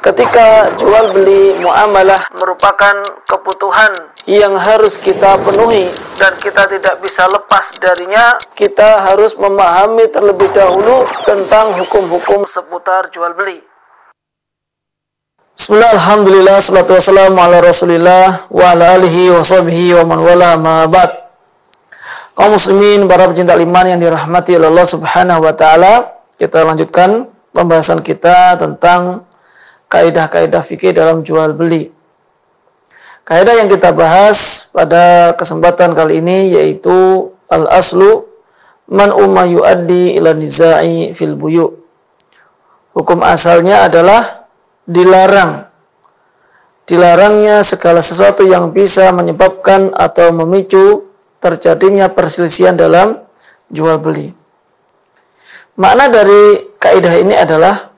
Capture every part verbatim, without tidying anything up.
Ketika jual beli muamalah merupakan kebutuhan yang harus kita penuhi dan kita tidak bisa lepas darinya, kita harus memahami terlebih dahulu tentang hukum-hukum seputar jual beli. Bismillah, alhamdulillah, salatu wassalamu ala rasulillah wa ala alihi wa sahbihi wa man wala ma ba'd. Kaum muslimin, para pecinta iman yang dirahmati oleh Allah subhanahu wa ta'ala, kita lanjutkan pembahasan kita tentang kaidah-kaidah fikih dalam jual beli. Kaidah yang kita bahas pada kesempatan kali ini yaitu al-aslu man umma yuaddi ila nizai fil buyu. Hukum asalnya adalah dilarang. Dilarangnya segala sesuatu yang bisa menyebabkan atau memicu terjadinya perselisihan dalam jual beli. Makna dari kaidah ini adalah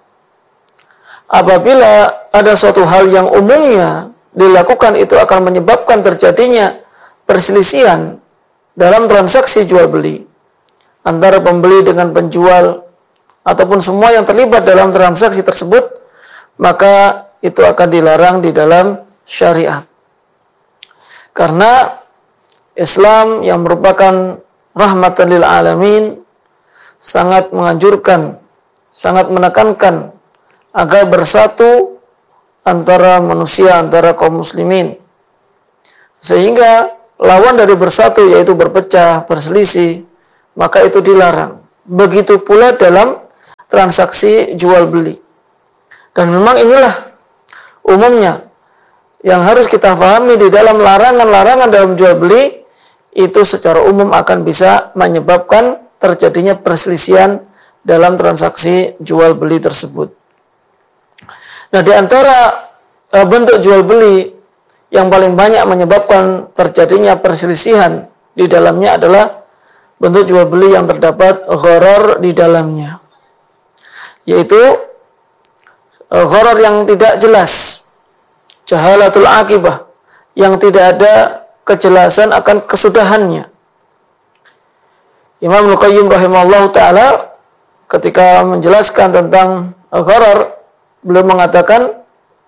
apabila ada suatu hal yang umumnya dilakukan itu akan menyebabkan terjadinya perselisihan dalam transaksi jual beli antara pembeli dengan penjual ataupun semua yang terlibat dalam transaksi tersebut, maka itu akan dilarang di dalam syariat. Karena Islam yang merupakan rahmatan lil alamin sangat menganjurkan, sangat menekankan agar bersatu antara manusia, antara kaum muslimin. Sehingga lawan dari bersatu yaitu berpecah, berselisih, maka itu dilarang. Begitu pula dalam transaksi jual beli. Dan memang inilah umumnya yang harus kita pahami di dalam larangan-larangan dalam jual beli, itu secara umum akan bisa menyebabkan terjadinya perselisihan dalam transaksi jual beli tersebut. Nah, di antara uh, bentuk jual beli yang paling banyak menyebabkan terjadinya perselisihan di dalamnya adalah bentuk jual beli yang terdapat gharar di dalamnya, yaitu uh, gharar yang tidak jelas, jahalatul akibah, yang tidak ada kejelasan akan kesudahannya. Imam Al-Qayyim rahimahullah ta'ala ketika menjelaskan tentang gharar, beliau mengatakan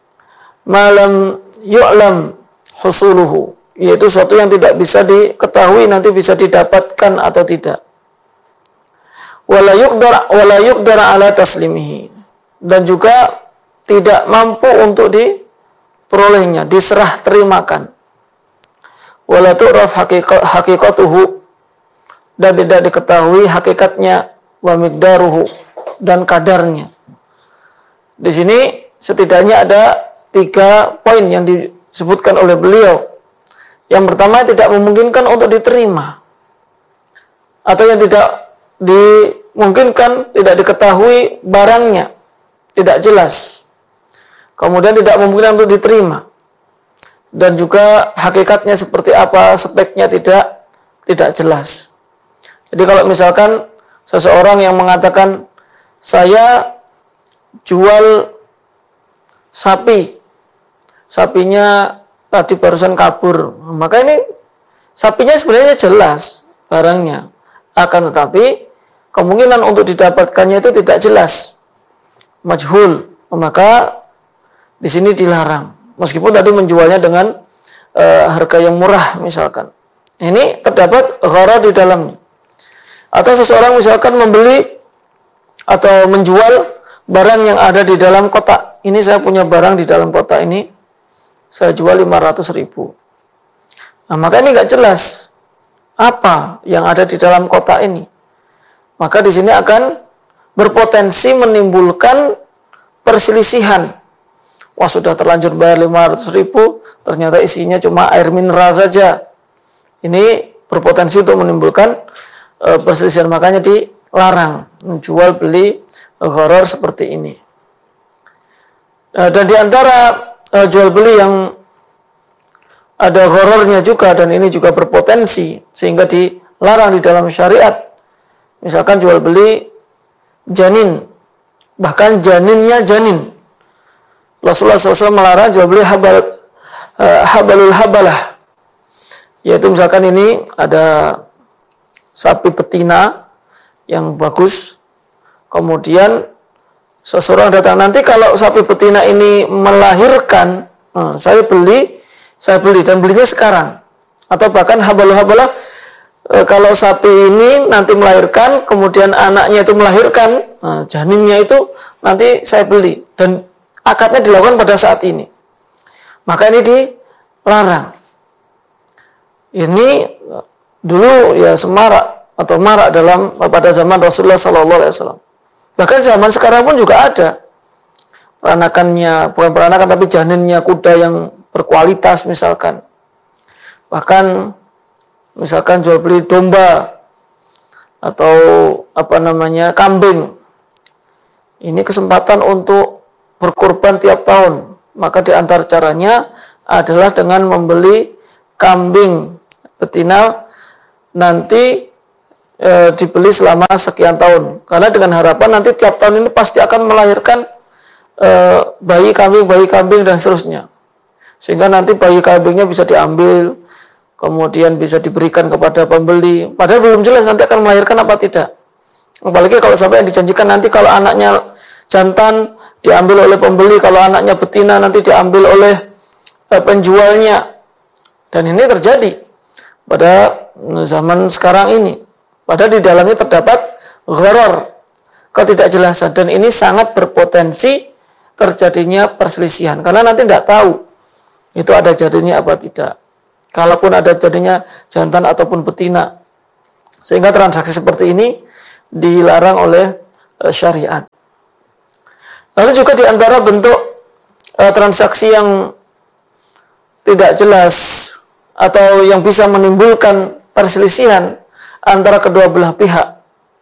malam yu'lam husuluhu, yaitu sesuatu yang tidak bisa diketahui nanti bisa didapatkan atau tidak. Wala yuqdar wala yuqdar ala taslimihi, dan juga tidak mampu untuk diperolehnya, diserah terimakan. Wala tu'raf haqiqatuhu, dan tidak diketahui hakikatnya, wa miqdaruhu, dan kadarnya. Di sini setidaknya ada tiga poin yang disebutkan oleh beliau. Yang pertama, tidak memungkinkan untuk diterima, atau yang tidak dimungkinkan, tidak diketahui barangnya, tidak jelas. Kemudian tidak memungkinkan untuk diterima, dan juga hakikatnya seperti apa, speknya tidak tidak jelas. Jadi kalau misalkan seseorang yang mengatakan saya jual sapi, sapinya tadi barusan kabur, maka ini sapinya sebenarnya jelas barangnya, akan tetapi kemungkinan untuk didapatkannya itu tidak jelas, majhul, maka di sini dilarang. Meskipun tadi menjualnya dengan e, harga yang murah misalkan, ini terdapat gharar di dalamnya. Atau seseorang misalkan membeli atau menjual barang yang ada di dalam kotak. Ini saya punya barang di dalam kotak ini, saya jual lima ratus ribu. Nah, maka ini nggak jelas apa yang ada di dalam kotak ini. Maka di sini akan berpotensi menimbulkan perselisihan. Wah, sudah terlanjur bayar lima ratus ribu, ternyata isinya cuma air mineral saja. Ini berpotensi untuk menimbulkan e, perselisihan. Makanya dilarang menjual beli gharar seperti ini. Dan di antara uh, jual beli yang ada ghararnya juga, dan ini juga berpotensi sehingga dilarang di dalam syariat, misalkan jual beli janin, bahkan janinnya janin. Rasulullah shallallahu alaihi wasallam melarang jual beli habal, uh, habalul habalah, yaitu misalkan ini ada sapi betina yang bagus, kemudian seseorang datang, nanti kalau sapi betina ini melahirkan, nah, saya beli, saya beli dan belinya sekarang. Atau bahkan habalah-habalah, e, kalau sapi ini nanti melahirkan, kemudian anaknya itu melahirkan, nah, janinnya itu nanti saya beli dan akadnya dilakukan pada saat ini. Maka ini dilarang. Ini dulu ya semarak atau marak dalam pada zaman Rasulullah Sallallahu Alaihi Wasallam. Bahkan zaman sekarang pun juga ada peranakannya, bukan peranakan tapi janinnya kuda yang berkualitas misalkan. Bahkan misalkan jual beli domba atau apa namanya kambing. Ini kesempatan untuk berkorban tiap tahun. Maka di antara caranya adalah dengan membeli kambing betina nanti e, dibeli selama sekian tahun. Karena dengan harapan nanti tiap tahun ini pasti akan melahirkan e, bayi kambing, bayi kambing dan seterusnya. Sehingga nanti bayi kambingnya bisa diambil, kemudian bisa diberikan kepada pembeli. Padahal belum jelas nanti akan melahirkan apa tidak. Apalagi kalau sampai yang dijanjikan nanti kalau anaknya jantan diambil oleh pembeli, kalau anaknya betina nanti diambil oleh e, penjualnya. Dan ini terjadi pada zaman sekarang ini. Padahal di dalamnya terdapat gharar, ketidakjelasan, dan ini sangat berpotensi terjadinya perselisihan karena nanti tidak tahu itu ada jadinya apa tidak. Kalaupun ada jadinya jantan ataupun betina, sehingga transaksi seperti ini dilarang oleh e, syariat. Lalu juga di antara bentuk e, transaksi yang tidak jelas atau yang bisa menimbulkan perselisihan antara kedua belah pihak,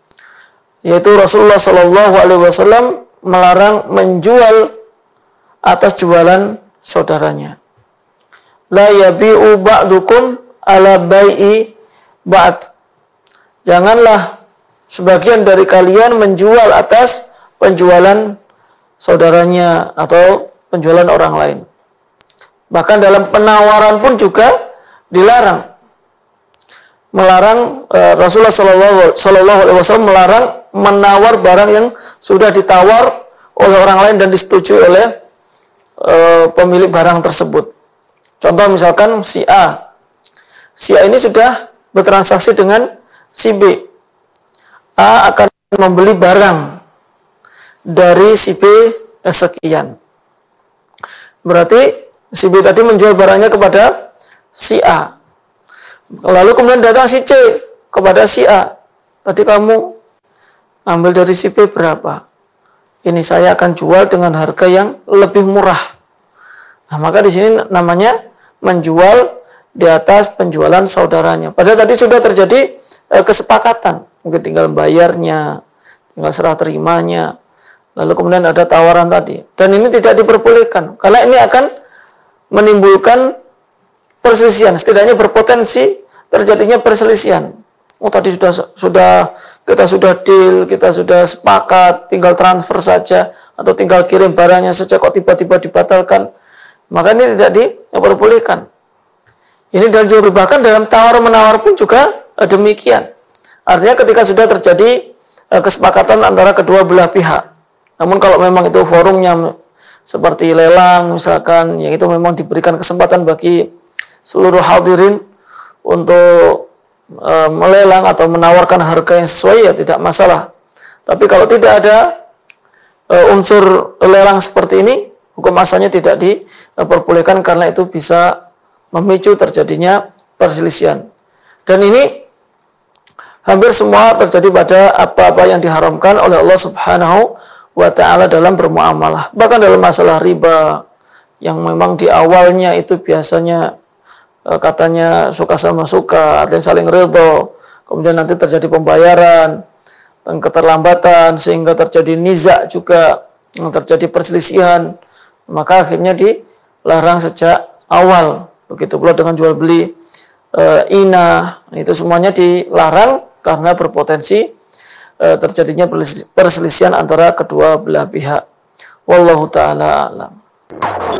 yaitu Rasulullah Shallallahu Alaihi Wasallam melarang menjual atas jualan saudaranya. La yabi'u ba'dukum ala bai'i ba'd. Janganlah sebagian dari kalian menjual atas penjualan saudaranya atau penjualan orang lain. Bahkan dalam penawaran pun juga dilarang. Melarang e, Rasulullah Shallallahu Alaihi Wasallam melarang menawar barang yang sudah ditawar oleh orang lain dan disetujui oleh e, pemilik barang tersebut. Contoh misalkan si A, si A ini sudah bertransaksi dengan si B. A akan membeli barang dari si B sekian. Berarti si B tadi menjual barangnya kepada si A. Lalu kemudian datang si C kepada si A. Tadi kamu ambil dari si B berapa? Ini saya akan jual dengan harga yang lebih murah. Nah, maka di sini namanya menjual di atas penjualan saudaranya. Padahal tadi sudah terjadi eh, kesepakatan. Mungkin tinggal bayarnya, tinggal serah terimanya. Lalu kemudian ada tawaran tadi. Dan ini tidak diperbolehkan. Karena ini akan menimbulkan perselisihan, setidaknya berpotensi terjadinya perselisihan. Oh tadi sudah sudah kita sudah deal, kita sudah sepakat, tinggal transfer saja atau tinggal kirim barangnya saja kok tiba-tiba dibatalkan. Maka ini tidak diperbolehkan. Ini dan juga bahkan dalam tawar menawar pun juga demikian. Artinya ketika sudah terjadi kesepakatan antara kedua belah pihak. Namun kalau memang itu forumnya seperti lelang misalkan, yang itu memang diberikan kesempatan bagi seluruh hadirin untuk e, melelang atau menawarkan harga yang sesuai, ya tidak masalah. Tapi kalau tidak ada e, unsur lelang seperti ini, hukum asalnya tidak diperbolehkan karena itu bisa memicu terjadinya perselisihan. Dan ini hampir semua terjadi pada apa-apa yang diharamkan oleh Allah Subhanahu wa ta'ala dalam bermuamalah. Bahkan dalam masalah riba yang memang di awalnya itu biasanya katanya suka sama suka, artinya saling ridho, kemudian nanti terjadi pembayaran dan keterlambatan sehingga terjadi niza juga, terjadi perselisihan, maka akhirnya dilarang sejak awal. Begitu pula dengan jual beli e, inah, itu semuanya dilarang karena berpotensi e, terjadinya perselisihan antara kedua belah pihak. Wallahu ta'ala a'lam.